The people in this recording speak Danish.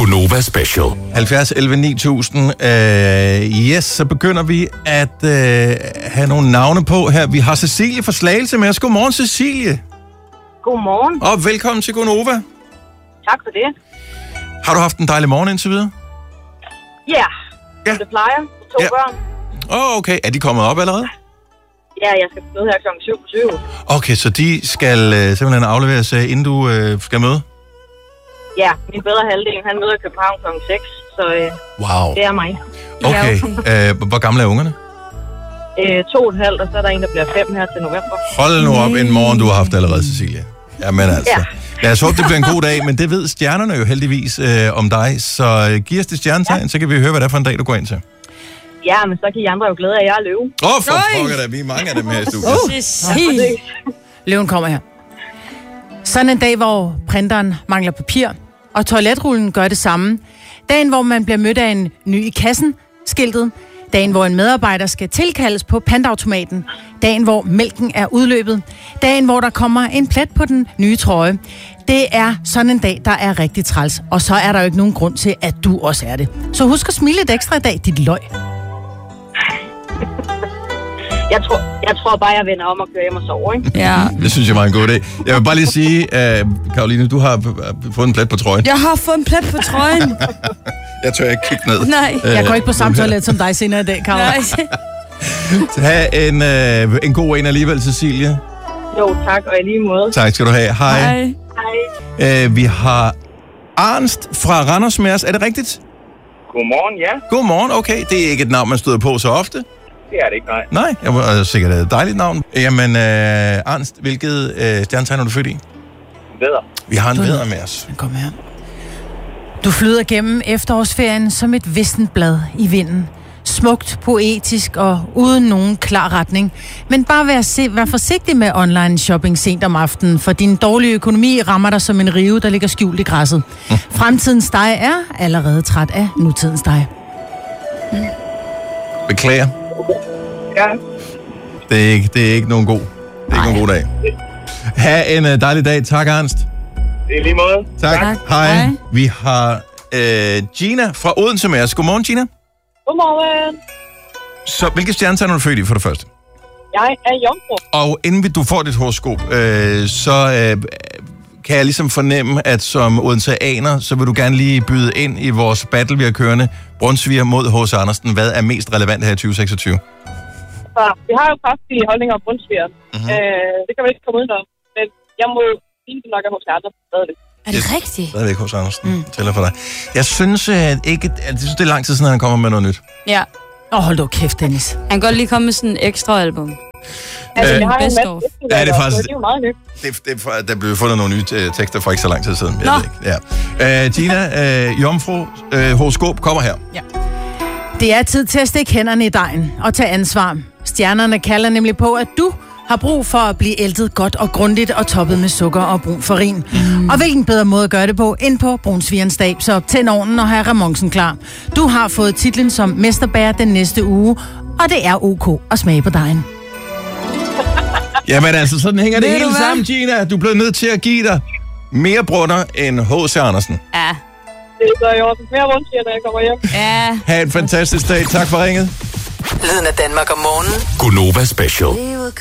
Gunova Special. 70 11 9000. Yes, så begynder vi at have nogle navne på her. Vi har Cecilie fra Slagelse med os. Godmorgen, Cecilie. Godmorgen. Og velkommen til Gunova. Tak for det. Har du haft en dejlig morgen indtil videre? Ja, det plejer. 2 børn. Okay. Er de kommet op allerede? Ja, jeg skal møde her kl. 7:20. Okay, så de skal simpelthen afleveres, inden du skal møde? Ja, min bedre halvdel, han møder i København kl. 6, så wow. Det er mig. Okay, hvor gamle er ungerne? 2,5, og så er der en, der bliver 5 her til november. Hold nu op en morgen, du har haft allerede, Cecilie. Jamen altså. Ja. Lad os håbe, det bliver en god dag, men det ved stjernerne jo heldigvis om dig. Så giv os det stjernetegn, så kan vi høre, hvad det er for en dag, du går ind til. Ja, men så kan I andre jo glæde af, at jeg er løve. For pokker da, vi er mange af dem her i studiet. Løven kommer her. Sådan en dag, hvor printeren mangler papir, og toiletrullen gør det samme. Dagen, hvor man bliver mødt af en ny i kassen, skiltet. Dagen, hvor en medarbejder skal tilkaldes på pantautomaten. Dagen, hvor mælken er udløbet. Dagen, hvor der kommer en plet på den nye trøje. Det er sådan en dag, der er rigtig træls. Og så er der jo ikke nogen grund til, at du også er det. Så husk at smile lidt ekstra i dag, dit løg. Jeg tror bare, jeg vender om og kører hjem og sover, ikke? Ja. Det synes jeg var en god idé. Jeg vil bare lige sige, Karoline, du har fået en plet på trøjen. Jeg har fået en plet på trøjen. Jeg tør ikke kigge ned. Nej, jeg går ikke på samme toilet som dig senere i dag, Karoline. Ha' en god en alligevel, Cecilie. Jo, tak, og i lige måde. Tak skal du have. Hej. Hej. Vi har Arnst fra Randers med os. Er det rigtigt? Godmorgen, ja. Godmorgen, okay. Det er ikke et navn, man støder på så ofte. Det er det ikke, nej. Nej, jeg var sikkert et dejligt navn. Jamen, Arnst, hvilket stjernetegn er du født i? Vædder. Vi har en vædder med os. Kom her. Du flyder gennem efterårsferien som et vistent blad i vinden. Smukt, poetisk og uden nogen klar retning. Men bare vær forsigtig med online shopping sent om aftenen, for din dårlige økonomi rammer dig som en rive, der ligger skjult i græsset. Fremtidens dig er allerede træt af nutidens dig. Beklager. Ja. Det er ikke nogen god. Det er ikke nogen god dag. Ha' en dejlig dag. Tak, Ernst. Det er lige måde. Tak. Hej. Vi har Gina fra Odense med os. Godmorgen, Gina. Godmorgen. Så hvilket stjernetegn er du født i for det første? Jeg er jomfru. Og inden du får dit horoskop, kan jeg ligesom fornemme, at som odenseaner, så vil du gerne lige byde ind i vores battle, vi har kørende. Brunsviger mod H.C. Andersen. Hvad er mest relevant her i 2026? Så vi har jo kraftige holdninger om Brunsviger. Det kan man ikke komme udenom. Men jeg må sige, det nok er H.C. Andersen stadigvæk. Er det rigtigt? Stadigvæk H.C. Andersen. Tæller for dig. Jeg synes ikke, at det er lang tid siden, han kommer med noget nyt. Ja. Hold da kæft, Dennis. Han kan godt lige komme med sådan en ekstra album. Altså, jeg har jo en best masse of. eftervalg, Ja, det er faktisk- så det er jo meget nyt. Der blev fundet nogle nye tekster for ikke så lang tid siden. Jeg ved ikke. Ja. Gina, jomfru, horoskop kommer her. Ja. Det er tid til at stikke hænderne i dejen og tage ansvar. Stjernerne kalder nemlig på, at du har brug for at blive æltet godt og grundigt og toppet med sukker og brun farin. Og hvilken bedre måde at gøre det på, end på brunsvigerens dag. Så tænd ovnen og have remonsen klar. Du har fået titlen som mesterbager den næste uge, og det er ok at smage på dejen. Jamen altså, sådan hænger det Ved du hele hvad? sammen, Gina. Du blev nødt til at give dig mere brunder end H.C. Andersen. Ja. Det er så i orden. Mere Brunsviger, når jeg kommer hjem. Ja. Ha' en fantastisk dag. Tak for ringet. Lyden af Danmark om morgenen. Gunova Special.